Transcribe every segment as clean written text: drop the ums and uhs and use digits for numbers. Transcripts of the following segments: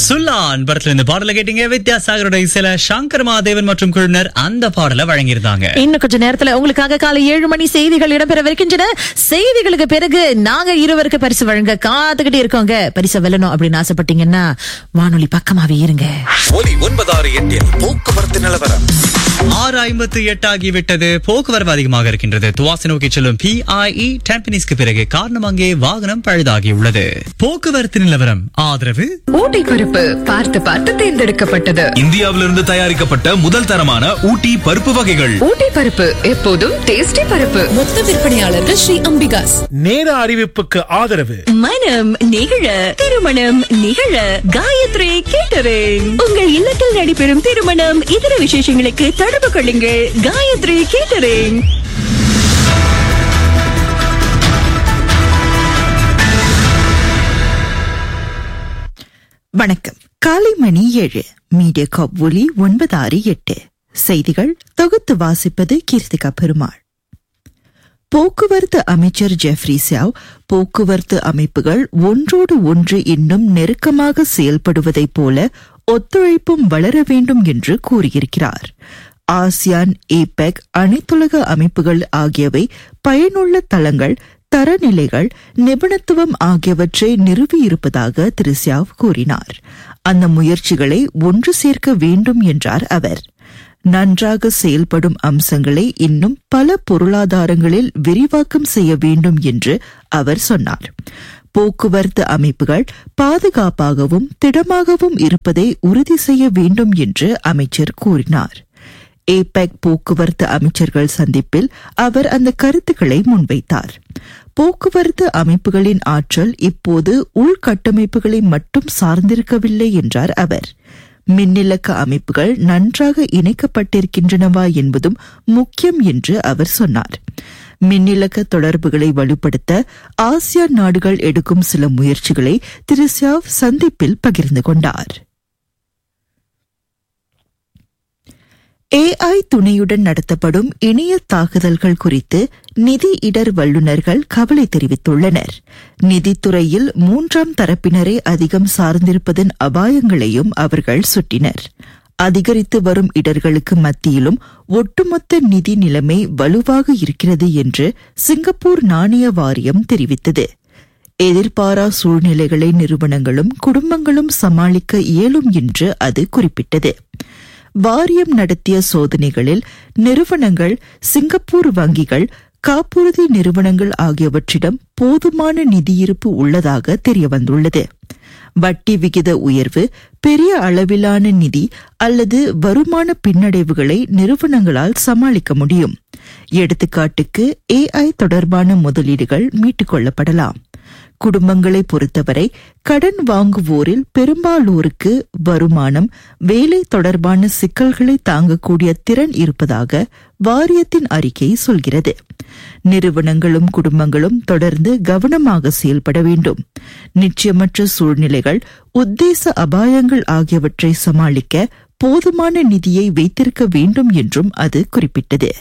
சுல்லான் படத்துல இந்த பாடலை கேட்டீங்க. வித்யாசாகரோட இசையில சங்கர் மாதேவன் மற்றும் குழுவினர் அந்த பாடலை வழங்கியிருந்தாங்க. இன்னும் கொஞ்ச நேரத்துல உங்களுக்காக காலை 7 மணி செய்திகள் இடம்பெறவிருக்கின்றன. செய்திகளுக்கு பிறகு நாங்க இருவருக்கு பரிசு வழங்க காத்துக்கிட்டே இருக்கோங்க. பரிசு வெல்லணும் அப்படின்னு ஆசைப்பட்டீங்கன்னா வானொலி பக்கமாவே இருங்க. ஒலி 968 போக்குவரத்து நிலவரம். 6:58 ஆகிவிட்டது. போக்குவரவு அதிகமாக இருக்கின்றது. துவாசி நோக்கி செல்லும் PIE டெம்பனிஸ்க்கு பிறகு காரணம் அங்கே வாகனம் பழுதாகியுள்ளது. போக்குவரத்து நிலவரம் ஆதரவு ஊட்டி பருப்பு பார்த்து பார்த்து தேர்ந்தெடுக்கப்பட்டது. இந்தியாவிலிருந்து தயாரிக்கப்பட்ட முதல் தரமான ஊட்டி பருப்பு வகைகள். ஊட்டி பருப்பு எப்போதும் டேஸ்டி பருப்பு. மொத்த விற்பனையாளர்கள் ஸ்ரீ அம்பிகாஸ். நேர அறிவிப்புக்கு ஆதரவு மனம் நிகழ திருமணம் நிகழ காயத்ரி கேட்டரிங். உங்கள் இல்லத்தில் நடைபெறும் திருமணம் இதர விசேஷங்களுக்கு தொடர்பு கொள்ளுங்கள். காயத்ரி கேட்டரிங். வணக்கம். காலை மணி 7. மீடியா காப் ஒலி 968. செய்திகள் தொகுத்து வாசிப்பது கீர்த்திகா பெருமாள். போக்குவரத்து அமைச்சர் ஜெஃப்ரி சியாவ் போக்குவரத்து அமைப்புகள் ஒன்றோடு ஒன்று இன்னும் நெருக்கமாக செயல்படுவதைப் போல ஒத்துழைப்பும் வளர வேண்டும் என்று கூறியிருக்கிறார். ஆசியான், ஏபெக், அனைத்துலக அமைப்புகள் ஆகியவை பயனுள்ள தளங்கள், தரநிலைகள், நிபுணத்துவம் ஆகியவற்றை நிறுவியிருப்பதாக திரு சியாவ் கூறினார். அந்த முயற்சிகளை ஒன்று சேர்க்க வேண்டும் என்றார் அவர். நன்றாக செயல்படும் அம்சங்களை இன்னும் பல பொருளாதாரங்களில் விரிவாக்கம் செய்ய வேண்டும் என்று அவர் சொன்னார். போக்குவரத்து அமைப்புகள் பாதுகாப்பாகவும் திடமாகவும் இருப்பதை உறுதி செய்ய வேண்டும் என்று அமைச்சர் கூறினார். ஏபெக் போக்குவரத்து அமைச்சர்கள் சந்திப்பில் அவர் அந்த கருத்துக்களை முன்வைத்தார். போக்குவரத்து அமைப்புகளின் ஆற்றல் இப்போது உள்கட்டமைப்புகளை மட்டும் சார்ந்திருக்கவில்லை என்றார் அவர். மின்னிலக்க அமைப்புகள் நன்றாக இணைக்கப்பட்டிருக்கின்றனவா என்பதும் முக்கியம் என்று அவர் சொன்னார். மின்னிலக்க தொடர்புகளை வலுப்படுத்த ஆசியான் நாடுகள் எடுக்கும் சில முயற்சிகளை திரு சியாவ் சந்திப்பில் பகிர்ந்து கொண்டார். AI துணையுடன் நடத்தப்படும் இணைய தாக்குதல்கள் குறித்து நிதி இடர் வல்லுநர்கள் கவலை தெரிவித்துள்ளனர். நிதித்துறையில் 3ஆம் தரப்பினரை அதிகம் சார்ந்திருப்பதன் அபாயங்களையும் அவர்கள் சுட்டினர். அதிகரித்து வரும் இடர்களுக்கு மத்தியிலும் ஒட்டுமொத்த நிதி நிலைமை வலுவாக இருக்கிறது என்று சிங்கப்பூர் நாணய வாரியம் தெரிவித்தது. எதிர்பாரா சூழ்நிலைகளை நிறுவனங்களும் குடும்பங்களும் சமாளிக்க இயலும் என்று அது குறிப்பிட்டது. வாரியம் நடத்திய சோதனைகளில் நிறுவனங்கள், சிங்கப்பூர் வங்கிகள், காப்புறுதி நிறுவனங்கள் ஆகியவற்றிடம் போதுமான நிதியிருப்பு உள்ளதாக தெரியவந்துள்ளது. வட்டி விகித உயர்வு, பெரிய அளவிலான நிதி அல்லது வருமான பின்னடைவுகளை நிறுவனங்களால் சமாளிக்க முடியும். எடுத்துக்காட்டுக்கு AI தொடர்பான முதலீடுகள் மீட்டுக் கொள்ளப்படலாம். குடும்பங்களை பொறுத்தவரை கடன் வாங்குவோரில் பெரும்பாலோருக்கு வருமானம், வேலை தொடர்பான சிக்கல்களை தாங்கக்கூடிய திறன் இருப்பதாக வாரியத்தின் அறிக்கை சொல்கிறது. நிறுவனங்களும் குடும்பங்களும் தொடர்ந்து கவனமாக செயல்பட வேண்டும். நிச்சயமற்ற சூழ்நிலைகள், உத்தேச அபாயங்கள் ஆகியவற்றை சமாளிக்க போதுமான நிதியை வைத்திருக்க வேண்டும் என்றும் அது குறிப்பிட்டது.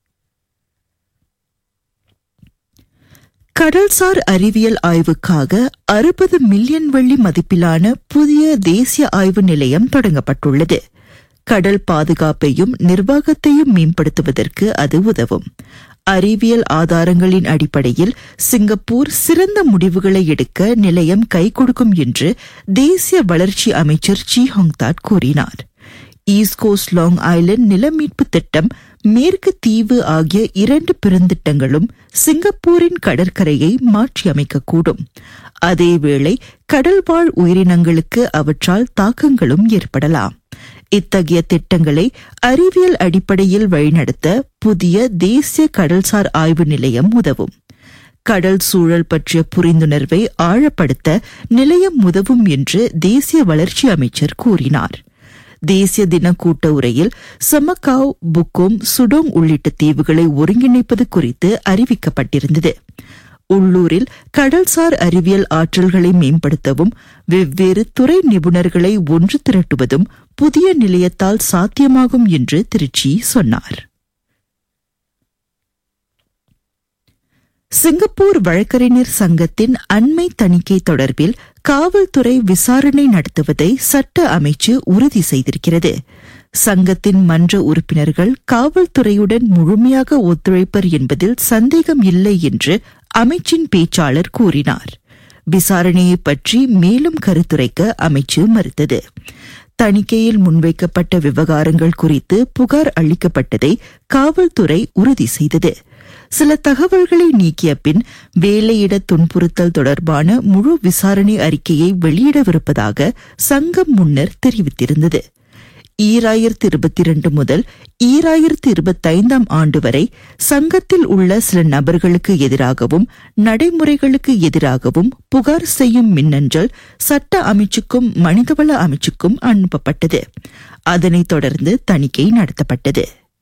கடல்சார் அறிவியல் ஆய்வுக்காக 60 மில்லியன் வெள்ளி மதிப்பிலான புதிய தேசிய ஆய்வு நிலையம் தொடங்கப்பட்டுள்ளது. கடல் பாதுகாப்பையும் நிர்வாகத்தையும் மேம்படுத்துவதற்கு அது உதவும். அறிவியல் ஆதாரங்களின் அடிப்படையில் சிங்கப்பூர் சிறந்த முடிவுகளை எடுக்க நிலையம் கை கொடுக்கும் என்று தேசிய வளர்ச்சி அமைச்சர் சி ஹோங்தாட் கூறினார். ஈஸ்ட் கோஸ்ட் லாங் ஐலண்ட் நிலமீட்பு திட்டம், மேற்கு தீவு ஆகிய 2 பெருந்திட்டங்களும் சிங்கப்பூரின் கடற்கரையை மாற்றியமைக்கக்கூடும். அதேவேளை கடல்வாழ் உயிரினங்களுக்கு அவற்றால் தாக்கங்களும் ஏற்படலாம். இத்தகைய திட்டங்களை அறிவியல் அடிப்படையில் வழிநடத்த புதிய தேசிய கடல்சார் ஆய்வு நிலையம் உதவும். கடல் சூழல் பற்றிய புரிந்துணர்வை ஆழப்படுத்த நிலையம் உதவும் என்று தேசிய வளர்ச்சி அமைச்சர் கூறினார். தேசிய தின கூட்ட உரையில் சமகாவ், புக்கோம், சுடோங் உள்ளிட்ட தீவுகளை ஒருங்கிணைப்பது குறித்து அறிவிக்கப்பட்டிருந்தது. உள்ளூரில் கடல்சார் அறிவியல் ஆற்றல்களை மேம்படுத்தவும் வெவ்வேறு துறை நிபுணர்களை ஒன்று திரட்டுவதும் புதிய நிலையத்தால் சாத்தியமாகும் என்று திருச்சி சொன்னார். சிங்கப்பூர் வழக்கறிஞர் சங்கத்தின் அண்மை தணிக்கை தொடர்பில் காவல்துறை விசாரணை நடத்துவதை சட்ட அமைச்சு உறுதி செய்திருக்கிறது. சங்கத்தின் மன்ற உறுப்பினர்கள் காவல்துறையுடன் முழுமையாக ஒத்துழைப்பர் என்பதில் சந்தேகம் இல்லை என்று அமைச்சின் பேச்சாளர் கூறினார். விசாரணையை பற்றி மேலும் கருத்துரைக்க அமைச்சு மறுத்தது. தணிக்கையில் முன்வைக்கப்பட்ட விவகாரங்கள் குறித்து புகார் அளிக்கப்பட்டதை காவல்துறை உறுதி செய்தது. சில தகவல்களை நீக்கிய பின் வேலையிட துன்புறுத்தல் தொடர்பான முழு விசாரணை அறிக்கையை வெளியிடவிருப்பதாக சங்கம் முன்னர் தெரிவித்திருந்தது. 2022 முதல் 2025 ஆண்டு வரை சங்கத்தில் உள்ள சில நபர்களுக்கு எதிராகவும் நடைமுறைகளுக்கு எதிராகவும் புகார் செய்யும் மின்னஞ்சல் சட்ட அமைச்சுக்கும் மனிதவள அமைச்சுக்கும் அனுப்பப்பட்டது. அதனைத் தொடர்ந்து தணிக்கை நடத்தப்பட்டது.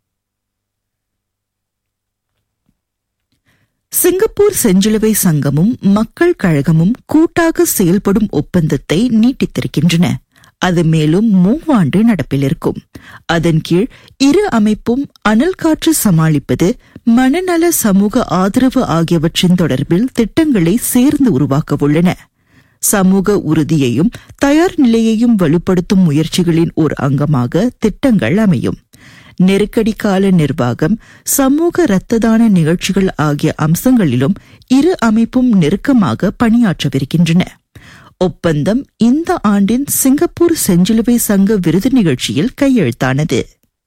சிங்கப்பூர் செஞ்சிலுவை சங்கமும் மக்கள் கழகமும் கூட்டாக செயல்படும் ஒப்பந்தத்தை நீட்டித்திருக்கின்றன. அது மேலும் 3 ஆண்டு நடப்பில் இருக்கும். அதன் கீழ் இரு அமைப்பும் அனல் காற்று சமாளிப்பது, மனநல சமூக ஆதரவு ஆகியவற்றின் தொடர்பில் திட்டங்களை சேர்ந்து உருவாக்க உள்ளன. சமூக உறுதியையும் தயார் நிலையையும் வலுப்படுத்தும் முயற்சிகளின் ஒரு அங்கமாக திட்டங்கள் அமையும். நெருக்கடி கால நிர்வாகம், சமூக இரத்த தான நிகழ்ச்சிகள் ஆகிய அம்சங்களிலும் இரு அமைப்பும் நெருக்கமாக பணியாற்றவிருக்கின்றன. ஒப்பந்தம் இந்த ஆண்டின் சிங்கப்பூர் செஞ்சிலுவை சங்க விருது நிகழ்ச்சியில் கையெழுத்தானது.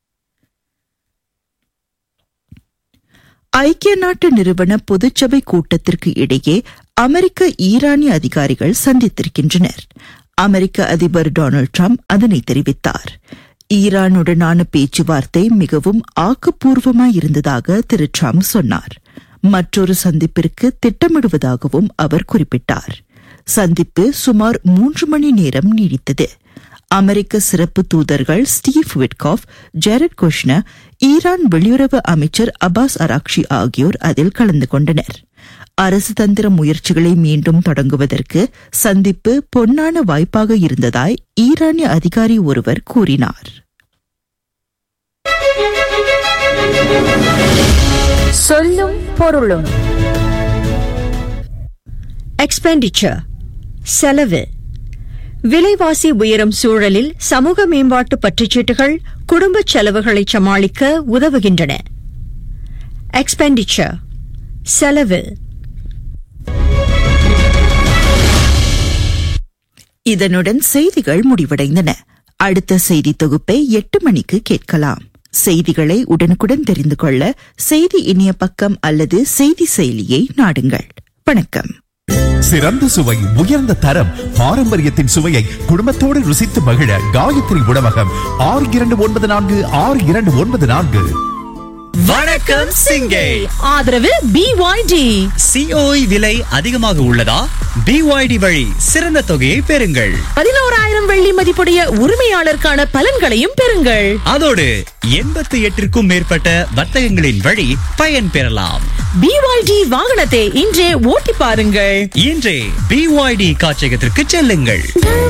ஐக்கிய நாட்டு நிறுவன பொதுச்சபை கூட்டத்திற்கு இடையே அமெரிக்க ஈரானிய அதிகாரிகள் சந்தித்திருக்கின்றனர். அமெரிக்க அதிபர் டொனால்டு டிரம்ப் அதனை தெரிவித்தார். ஈரானுடனான பேச்சுவார்த்தை மிகவும் ஆக்கப்பூர்வமாயிருந்ததாக திரு டிரம்ப் சொன்னார். மற்றொரு சந்திப்பிற்கு திட்டமிடுவதாகவும் அவர் குறிப்பிட்டார். சந்திப்பு சுமார் 3 மணி நேரம் நீடித்தது. அமெரிக்க சிறப்பு தூதர்கள் Steve Witkoff, Jared Kushner, Iran வெளியுறவு அமைச்சர் அப்பாஸ் அராக்ஷி ஆகியோர் அதில் கலந்து கொண்டனர். அரசு தந்திர முயற்சிகளை மீண்டும் தொடங்குவதற்கு சந்திப்பு பொன்னான வாய்ப்பாக இருந்ததாய் ஈரானிய அதிகாரி ஒருவர் கூறினார். சொல்லும் பொருளும். எக்ஸ்பெண்டிச்சர் செலவு. விலைவாசி உயரும் சூழலில் சமூக மேம்பாட்டு பற்றுச்சீட்டுகள் குடும்ப செலவுகளை சமாளிக்க உதவுகின்றன. எக்ஸ்பெண்டிச்சர் செலவு. இதனுடன் செய்திகள் முடிவடைந்தன. அடுத்த செய்தி தொகுப்பை 8 மணிக்கு கேட்கலாம். செய்திகளை உடனுக்குடன் தெரிந்து கொள்ள செய்தி இணைய பக்கம் அல்லது செய்தி செயலியை நாடுங்கள். வணக்கம். சிறந்த சுவை, உயர்ந்த தரம், பாரம்பரியத்தின் சுவையை குடும்பத்தோடு ருசித்து மகிழ காயத்ரி உணவகம் 62946294. வணக்கம் சிங்கை. ஆதரவு BYD. COE விலை அதிகமாக உள்ளதா? BYD வழி சிறந்த தொகையை பெறுங்கள். 11,000 வெள்ளி மதிப்புடைய உரிமையாளருக்கான பலன்களையும் பெறுங்கள். அதோடு 88க்கும் மேற்பட்ட வர்த்தகங்களின் வழி பயன் பெறலாம். BYD வாகனத்தை இன்றே ஓட்டி பாருங்கள். இன்றே BYD காட்சியகத்திற்கு செல்லுங்கள்.